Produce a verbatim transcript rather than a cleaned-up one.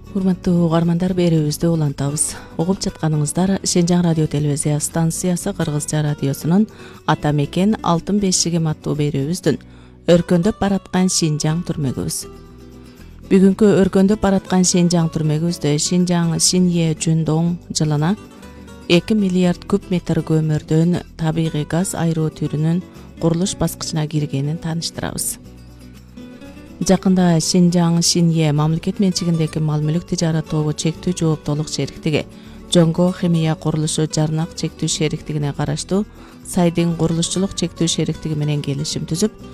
Урматтуу угармандар, берүүбүздү улантабыз. Угуп жатканыңыздар Шенжаң радио телевизия станциясы Кыргызча радиосунун Ата мекен алтын бешигим аттуу берүүбүздүн өркөндөп бараткан Шинжаң түрмөгүбүз. Бүгүнкү өркөндөп бараткан Шинжаң түрмөгүбүздө Шинжаң Шинье Жүндоң жылына эки миллиард куб метр көмөрдөн табигый газ айыруу түрүнүн курулуш баскычына киргенин тааныштырабыз. Жакында Шинжаң Шинье мамлекет менчигиндеги мал мүлүк тижарат тобу чектүү жооптуулук шериктиги Жоңго химия курулушу жарнак чектүү шериктигине караштуу Сайдын курулушчулук чектүү шериктиги менен келишим түзүп,